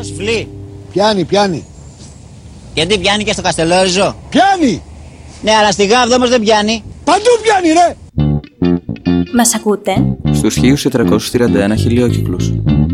Τοσφλή. Πιάνει. Γιατί πιάνει και στο Καστελόριζο? Πιάνει! Ναι, αλλά στη Γάβδο όμως δεν πιάνει. Παντού πιάνει, ρε! Μας ακούτε? Στους 1431 χιλιόκυκλους.